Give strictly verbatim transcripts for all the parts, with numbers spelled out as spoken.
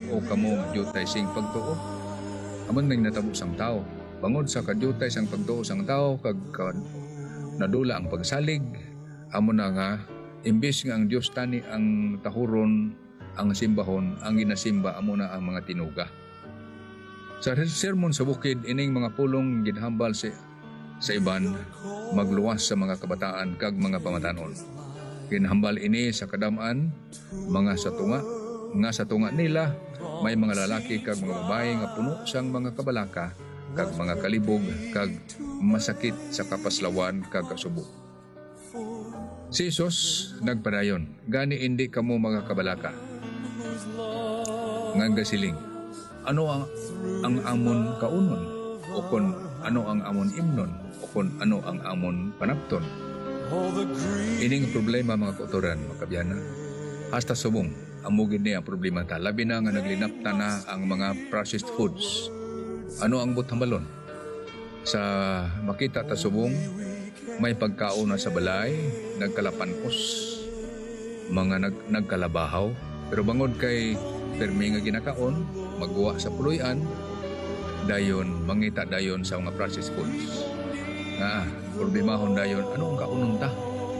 o kamo jutay sing pagtuo. Amon ning natabo sang tao. Bangod sa kadyutay sang pagtuo sang tao kag ka, nadula ang pagsalig, amo na nga imbis nga ang Dios tani ang tahuron, ang simbahon, ang ginasimba amo na ang mga tinuga. Sa sermon sa bukid ining mga pulong ginhambal sa sa iban magluwas sa mga kabataan kag mga pamatanon. Ginhambal ini sa kadam-an mga sa tunga nga sa tunga nila may mga lalaki kag mga babae nga puno sang mga kabalaka kag mga kalibog kag masakit sa kapaslawan kag kasubo. Si Jesus nagpadayon, gani hindi kamo mga kabalaka nga gasiling. Ano ang ang amon kaunon o kon ano ang amon imnon o kon ano ang amon panapton? Ining problema mga kautoran, mga kabiyana. Hasta subong, amugin niya ang problema ta. Labi na nga naglinapta na ang mga processed foods. Ano ang buthambalon? Sa makita ta subong, may pagkaon na sa balay, nagkalapankos, mga nag, nagkalabahaw. Pero bangod kay permi nga ginakaon, magwa sa puluyan, dayon, mangita dayon sa mga processed foods. Nga, problemahon dayon, ano ang kaunon ta?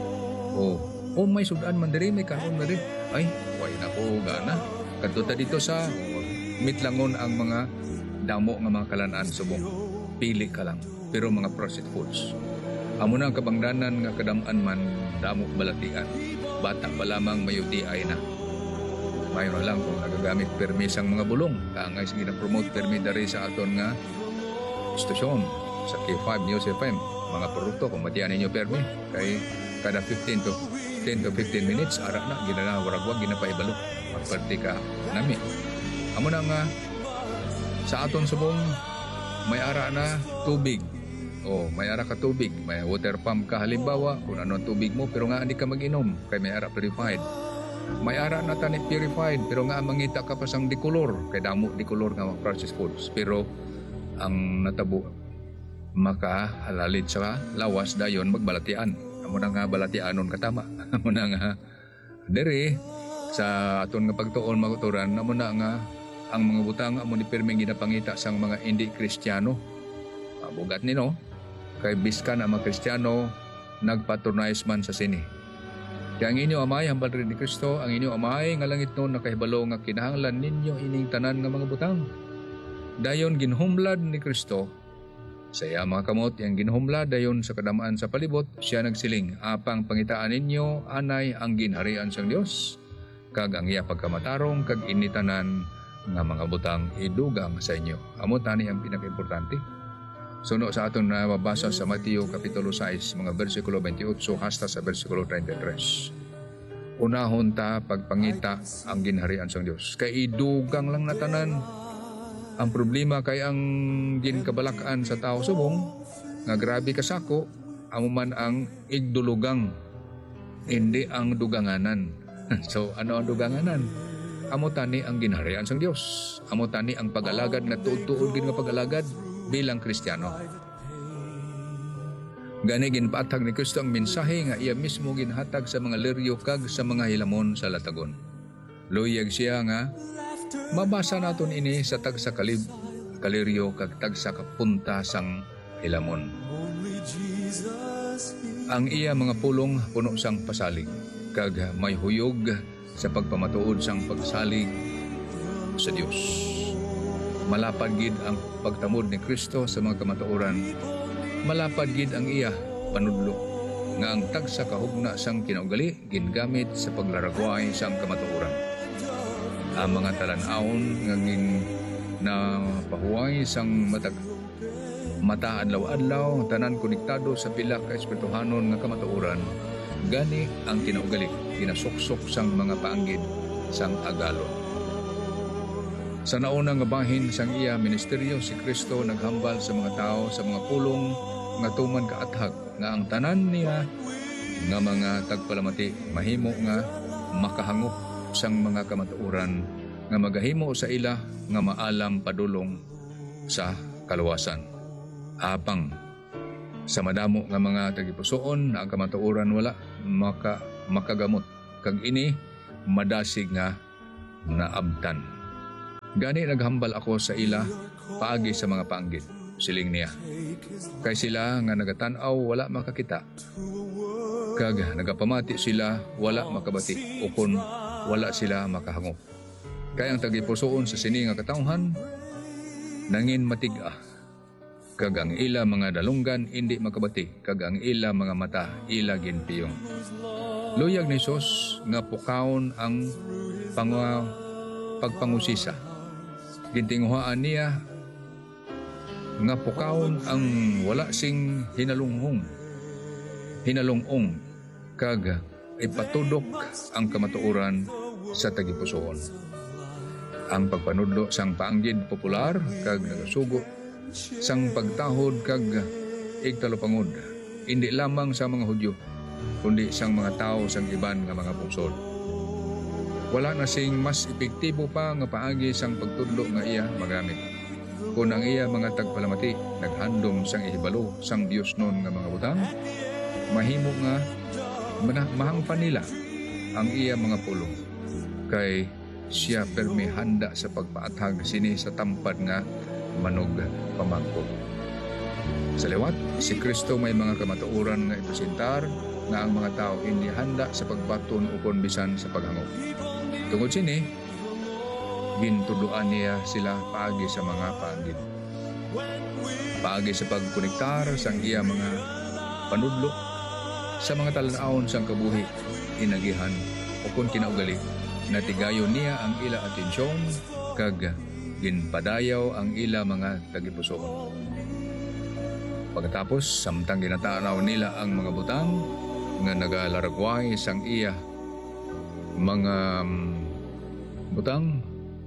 O, o may sudan man diri, may kaon na rin. Ay, way na po gana. Kadto ta dito sa mitlangon ang mga damo nga mga kalanaan subong. Pili ka lang, pero mga processed foods. Amo na ang kabangdanan nga kadam-an man damo balatian. Bata pa lamang mayudi ay na. Mayroon lang kung nagagamit permis ang mga bulong. Kaangay sige na promote permis dari sa aton nga istasyon sa K five News F M. Mga produkto kung matiyan ninyo permis kay kada fifteen to fifteen minutes ara na ginana waragwag ginapahibalo magparti ka nami. Amo na nga sa aton subong may ara na tubig. Oh, may ara ka tubig, may water pump ka halimbawa kung ano ang tubig mo pero nga hindi ka mag-inom kay may ara purified. May ara na tani purified pero nga mangita ka pa sang dikolor kay damo dikolor nga processed foods pero ang natabo makahalalit sa lawas dayon magbalatian. Amo na nga balatianon katama. Amo na nga dere sa aton nga pagtuon maguturan amo na nga ang mga butang amo ni permeng ginapangita sang mga hindi Kristiyano. Mabugat ni no kay biskan ang mga Kristiyano nagpatronize man sa sini. Kaya ang inyo amay hambal rin ni Kristo, ang inyo amay nga langit no nakahibalo nga kinahanglan ninyo ining tanan nga mga butang. Dayon ginhumlad ni Kristo sa iya mga kamot yang ginhumlad dayon sa kadamaan sa palibot siya nagsiling apang pangitaan ninyo anay ang ginharian sang Dios kag ang iya pagkamatarong kag initanan nga mga butang idugang sa inyo. Amo tani ang pinakaimportante. Suno sa aton na mabasa sa Mateo Kapitulo six, mga versikulo twenty-eight hasta sa versikulo thirty-three. Unahon ta pagpangita ang ginharian sang Dios. Kay idugang lang natanan. Ang problema kay ang ginkabalakaan sa tao subong, nga grabe kasako, amo man ang igdulugang, hindi ang duganganan. So, ano ang duganganan? Amo tani ang ginharian sang Dios. Amo tani ang pag-alagad na tuod-tuod gid nga pag-alagad bilang Kristiyano. Gani ginpatag ni Kristo ang mensahe nga iya mismo ginhatag sa mga leryo kag sa mga hilamon sa latagon. Luyag siya nga mabasa naton ini sa tag sa kalib kaliryo kag tag sa kapunta sang hilamon. Ang iya mga pulong puno sang pasalig kag may huyog sa pagpamatuod sang pagsalig sa Dios. Malapad gid ang pagtamod ni Kristo sa mga kamatuoran. Malapad gid ang iya panudlo nga ang tag sa kahugna sang kinaugali gingamit sa paglaragway sang kamatuoran. Ang mga talan-awon nga gin na pahuway sang matag mata adlaw-adlaw tanan konektado sa pila ka espirituhanon nga kamatuoran gani ang kinaugali ginasuksok sang mga paanggid sang agalon. Sa naunang nga bahin sang iya ministeryo si Kristo naghambal sa mga tao sa mga pulong nga tuman kaathag nga ang tanan niya nga mga tagpalamati mahimo nga makahangop sang mga kamatuoran nga magahimo sa ila nga maalam padulong sa kaluwasan. Apang sa madamo nga mga tagipusoon na ang kamatuoran wala maka makagamot kag ini madasig nga naabtan. Gani naghambal ako sa ila paagi sa mga paanggid, siling niya. Kay sila nga nagatanaw wala makakita. Kag nagapamati sila wala makabati ukon wala sila makahangop. Kay ang tagipusoon sa sini nga katawhan nangin matiga. Kag ang ila mga dalunggan hindi makabati, kag ang ila mga mata ila ginpiyong. Luyag ni Sos nga pukaon ang pang pagpangusisa. Gintinguhaan niya nga pukaon ang wala sing hinalunghong, hinalungong, kag ipatudok ang kamatuoran sa tagipusoon. Ang pagpanudlo sang paanggid popular kag nagasugo sang pagtahod kag igtalopangod, hindi lamang sa mga Hudyo, kundi sang mga tao sang iban nga mga pungsod. Wala na sing mas epektibo pa nga paagi sang pagtudlo nga iya magamit. Kung ang iya mga tagpalamati naghandom sang ihibalo sang Dios nun nga mga butang, mahimo nga mahangpan nila ang iya mga pulong. Kay siya permi handa sa pagpaatag sini sa tampad nga manog pamangko. Sa liwat, si Kristo may mga kamatuoran nga ipresentar nga ang mga tao hindi handa sa pagbaton ukon bisan sa paghangop. Tungod sini, gintuduan niya sila paagi sa mga paanggid. Paagi sa pagkonektar sang iya mga panudlo sa mga talan-aon sang kabuhi, inagihan ukon kinaugali, natigayon niya ang ila atensyon kag ginpadayaw ang ila mga tagipusoon. Pagkatapos, samtang ginatanaw nila ang mga butang nga nagalaragway sang iya mga um, butang,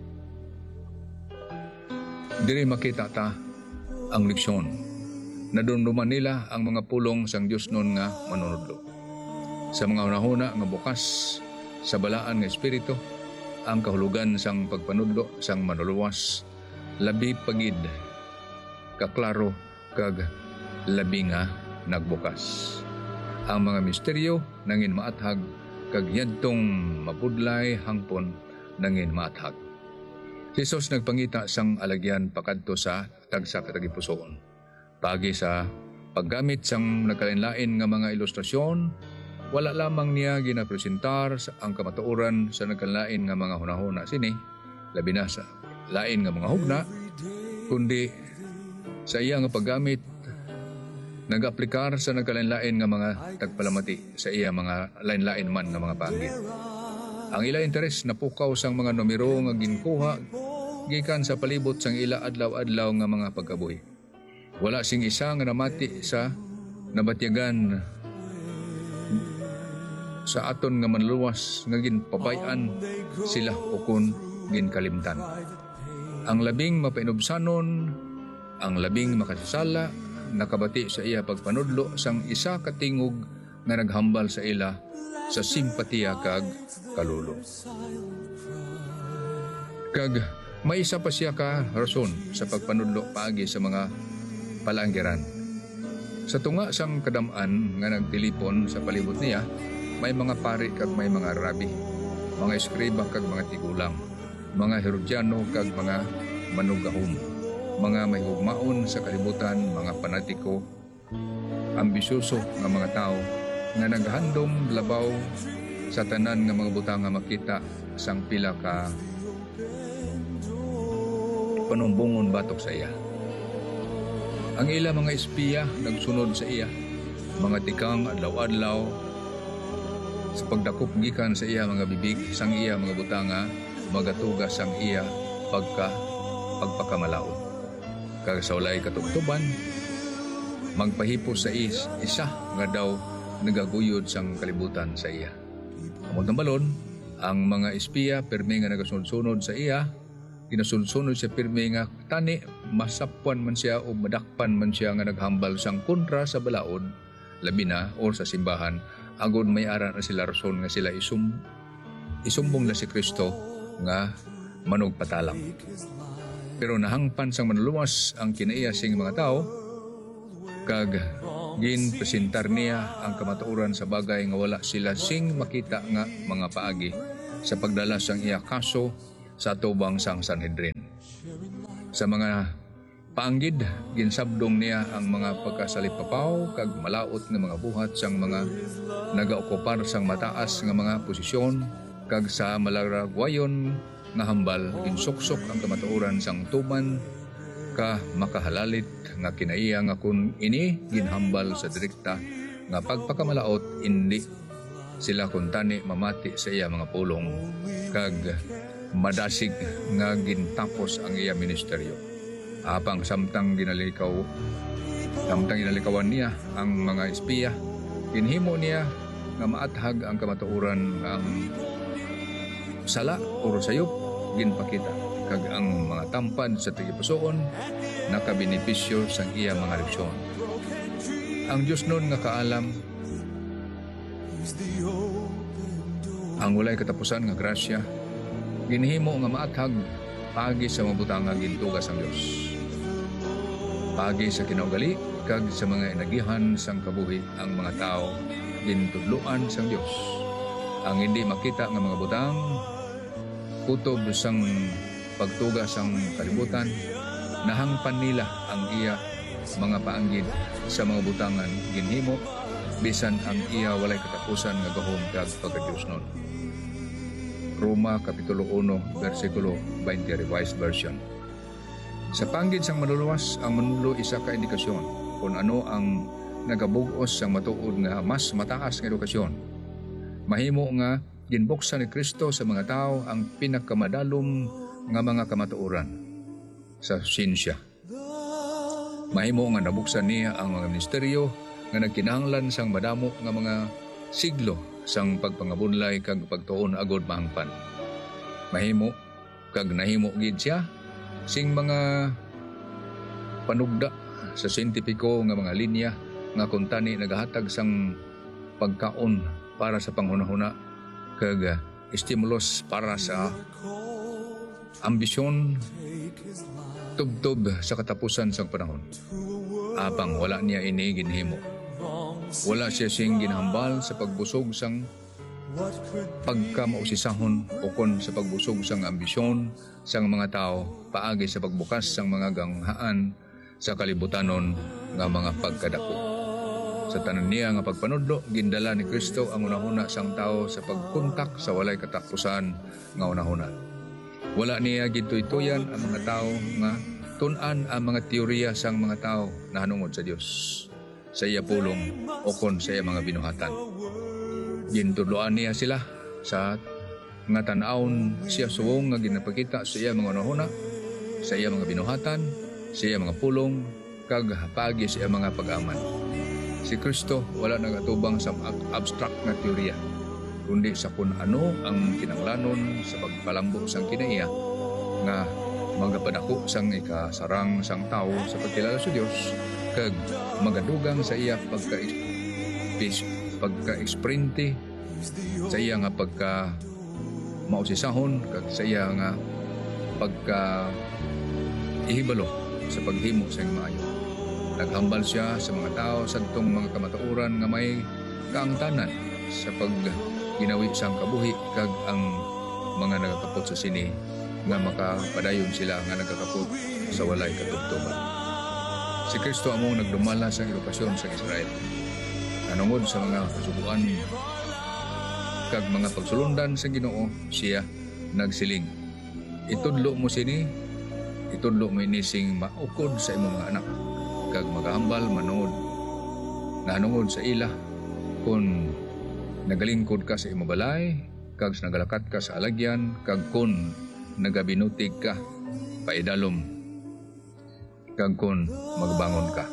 diri makita ta ang leksyon. Nadumduman nila ang mga pulong sang Dios nun nga manunodlo. Sa mga unahuna nga bukas sa balaan nga espiritu, ang kahulugan sang pagpanudlo sang manuluwas labi pagid kaklaro kag labi nga nagbukas. Ang mga misteryo nangin maathag kag yadtong mapudlay hangpon nangin maathag. Si Jesus nagpangita sang alagyan pakadto sa tagsa katagipusoon. Pagi sa paggamit sang nagkalain-lain nga mga ilustrasyon, wala lamang niya ginapresentar ang kamatuoran sa nagkalain nga mga hunahuna sini, labi na sa lain nga mga hugna, kundi sa iya nga paggamit nag-aplikar sa nagkalain-lain nga mga tagpalamati sa iya mga lain-lain man nga mga paanggid. Ang ila interes na pukaw sang mga numero nga ginkuha gikan sa palibot sang ila adlaw-adlaw nga mga pagkabuhi. Wala sing isa nga namati sa nabatyagan sa aton nga manluwas nga ginpabayan sila ukon ginkalimtan. Ang labing mapainubsanon, ang labing makasasala, nakabati sa iya pagpanudlo sang isa katingog nga naghambal sa ila sa simpatiya kag kalulo. Kag may isa pa siya ka rason sa pagpanudlo paagi sa mga palanggiran. Sa tunga sang kadam-an nga nagtilipon sa palibot niya, may mga pari kag may mga rabi, mga eskriba kag mga tigulang, mga Herodiano kag mga manugahom, mga may hugmaon sa kalibutan, mga panatiko, ambisyoso nga mga tao nga naghandom labaw sa tanan nga mga butang nga makita sang pila ka panumbungon batok sa iya. Ang ila mga espiya nagsunod sa iya, mga tikang adlaw-adlaw sa pagdakop gikan sa iya mga bibig sang iya mga butanga magatugas sang iya pagka pagpakamalaod. Kag sa walay katubtuban magpahipos sa is, isa nga daw nagaguyod sang kalibutan sa iya. Amot ng balon, ang mga espiya permi nga nagasunod-sunod sa iya, ginasunod-sunod siya permi nga tani masapwan man siya o madakpan man siya nga naghambal sang kontra sa balaod, labi na o sa simbahan, agod may ara na sila rason nga sila isum isumbong na si Kristo nga manugpatalam. Pero nahangpan sang manluwas ang kinaiya sing mga tao, kag gin presentar niya ang kamatuoran sa bagay nga wala sila sing makita nga mga paagi sa pagdala sang iya kaso sa tubang sang Sanhedrin. Sa mga paanggid, ginsabdong niya ang mga pagkasalipapaw kag malaot nga mga buhat sang mga nagaokupar sang mataas nga mga posisyon, kag sa malaragwayon nga hambal ginsuksok ang kamatuoran sang tuman ka makahalalit nga kinaiya nga kun ini ginhambal sa direkta nga pagpakamalaot, hindi sila kuntani mamati sa iya mga pulong kag madasig nga gintapos ang iya ministeryo. Apang samtang ginalikaw samtang ginalikawan niya ang mga espiya, ginhimo niya nga maathag ang kamatuoran nga ang sala o sayop ginpakita, kag ang mga tampad sa tigipusoon nakabenepisyo sa iya mga leksyon. Ang Diyos nun nga kaalam ang walay katapusan nga grasya, ginhimo nga maathag pagi sa mabutang nga gintugas ang Diyos, pagi sa kinaugali kag sa mga inagihan sang kabuhi ang mga tao gintudloan sang Diyos. Ang hindi makita nga mga butang kutob sang pagtuga sang kalibutan, nahangpan nila ang iya mga paanggid sa mga butangan ginhimo bisan ang iya walay katapusan nga gahom kag pagka-Diyos nun. Roma Kapitulo one versikulo twenty Revised Version. Sa panggid sang manluluwas, ang manlulo isa ka indikasyon kung ano ang nagabugos sang matuod nga mas mataas nga edukasyon. Mahimo nga ginbuksan ni Kristo sa mga tao ang pinakamadalom nga mga kamatuoran sa siyensya. Mahimo nga nabuksan niya ang mga ministeryo nga nagkinahanglan sang madamo nga mga siglo sang pagpangabunlay kag pagtuon agod mahangpan. Mahimo kag nahimo gid siya sing mga panugda sa siyentipiko nga mga linya nga kuntani nagahatag sang pagkaon para sa panghunahuna kag estimulos para sa ambisyon tubtob sa katapusan sang panahon. Apang wala niya ini ginhimo. Wala siya sing ginhambal sa pagbusog sang pagkamausisahon o kon sa pagbusog sang ambisyon sang mga tao paagi sa pagbukas sang mga ganghaan sa kalibutanon nga mga pagkadako. Sa tanan niya nga pagpanudlo, gindala ni Kristo ang unahuna sang tao sa pagkontak sa walay katapusan nga unahuna. Wala niya gituy-tuyan ang mga tao nga tun-an ang mga teorya sang mga tao na hanungod sa Dios, sa iya pulong o kon sa iya mga binuhatan. Gintudloan niya sila sa nga tan-awon siya suwong nga ginapakita sa iya mga unahuna, sa iya mga binuhatan, sa iya mga pulong kag pagi sa iya mga pag-aman. Si Kristo wala nagatubang sa abstract na teorya, kundi sa kung ano ang kinanglanon sa pagpalambo sang kinaiya nga magapadako sang ikasarang sang tao sa pagkilala sa Dios kag magadugang sa iya pagka pagka-eksprente sa iya nga pagka mausisahon kag sa iya nga pagka ihibalo sa paghimo sa maayo. Naghambal siya sa mga tao sa itong mga kamatuoran nga may kaangtanan sa pagginawi sang kabuhi kag ang mga nagakapot sa sini nga makapadayon sila nga nagakapot sa walay katubtuban. Si Kristo among nagdumala sa edukasyon sa Israel. Nanungod sa mga kasubuan kag mga pagsulundan sa Ginoo, siya nagsiling, itudlo mo sini, itudlo mo inising maukod sa imong mga anak kag magahambal manood nanungod sa ila kung nagalingkod ka sa imong balay kag nagalakat ka sa alagyan kag kun nagabinutig ka paidalom kag kun magbangon ka.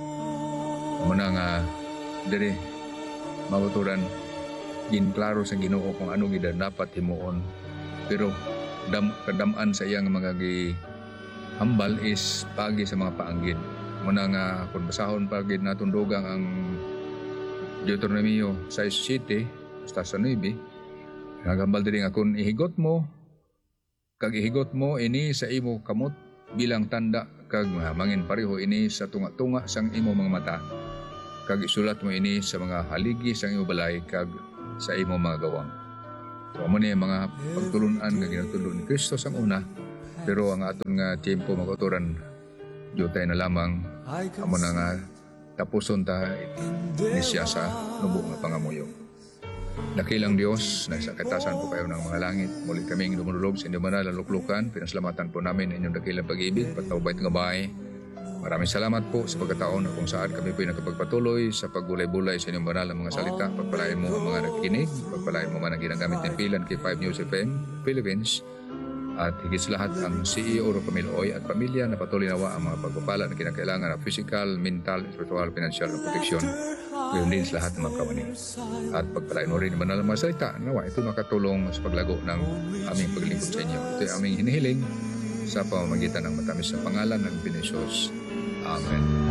Muna nga diri mabuturan ginklaro sa Ginoo kung ano gid dapat himuon, pero dam kadam-an sa iyang mga gihambal is pagi sa mga paanggid. Muna nga kung basahon pagid naton dugang ang Deuteronomio six seven hasta sa nine, nagambal diri nga kung ihigot mo kag ihigot mo ini sa imo kamot bilang tanda kag mangin pareho ini sa tunga-tunga sang imo mga mata kag isulat mo ini sa mga haligi sang imo balay kag sa imo mga gawang. So amo ni mga pagtulunan nga ginatudlo ni Kristo sang una Pero ang aton nga tiempo mga kauturan, jutay na lamang, amo na nga tapuson ta ni siya sa nubo nga pangamuyo. Dakilang Diyos, nasa katasan po kayo ng mga langit. Muli kaming dumulog sa inyong banal na luklukan. Pinasalamatan po namin inyong dakilang pag-ibig, pagtaubay at ngabay. Maraming salamat po sa pagkataon na kung saan kami po ay nakapagpatuloy sa pagbulay-bulay sa inyong banal na mga salita. Pagpalain mo ang mga nakikinig, pagpalain mo man ang ginagamit ng pilan kay five News F M Philippines. At higit sa lahat ang C E O Ro Pamiloy at pamilya na patuloy nawa ang mga pagpapala na kinakailangan na physical, mental, spiritual, financial na proteksyon. Ngayon din sa lahat ng mga kawani. At pagpalain mo rin naman ang mga salita, nawa ito makatulong sa paglago ng aming paglingkod sa inyo. Ito ay aming hinihiling sa pamamagitan ng matamis na pangalan ng Pinisos. Amen.